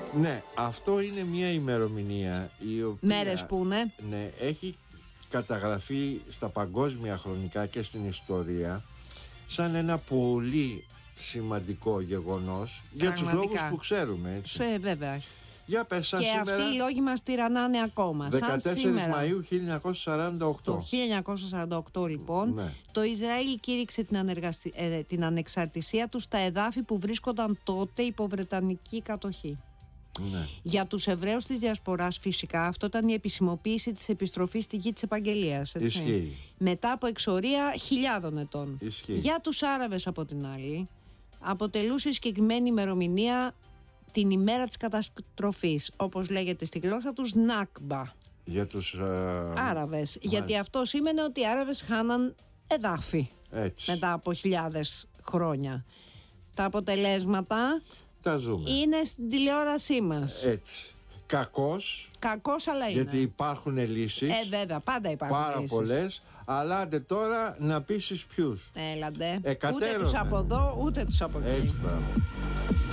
Ναι, αυτό είναι μια ημερομηνία η οποία, μέρες που είναι. ναι, έχει καταγραφεί στα παγκόσμια χρονικά και στην ιστορία σαν ένα πολύ σημαντικό γεγονός για τους λόγους που ξέρουμε, έτσι. Βέβαια. Για πες, σαν και σήμερα, αυτοί οι λόγοι μας τυραννάνε ακόμα. 14 σαν σήμερα, Μαΐου 1948. Το 1948 λοιπόν, Ναι. το Ισραήλ κήρυξε την ανεξαρτησία του στα εδάφη που βρίσκονταν τότε υπό βρετανική κατοχή. Ναι. Για τους Εβραίους της Διασποράς φυσικά αυτό ήταν η επισημοποίηση της επιστροφής στη γη της Επαγγελίας. Έτσι. Ισχύει. Μετά από εξορία χιλιάδων ετών. Ισχύει. Για τους Άραβες από την άλλη αποτελούσε η συγκεκριμένη ημερομηνία την ημέρα της καταστροφής, όπως λέγεται στη γλώσσα τους Νάκμπα. Για τους Άραβες. Γιατί αυτό σήμαινε ότι οι Άραβες χάναν εδάφη έτσι. μετά από χιλιάδες χρόνια. Τα αποτελέσματα Τα ζούμε. είναι στην τηλεόρασή μας. Έτσι. Κακός, Αλλά είναι. γιατί υπάρχουν λύσεις. Βέβαια, πάντα υπάρχουν πάρα λύσεις. πολλές. Αλλά άντε τώρα να πείσεις ποιους. Έλαντε. Ούτε Εκατέρωθεν. τους από εδώ, ούτε τους από εκεί. Έτσι, πράγμα.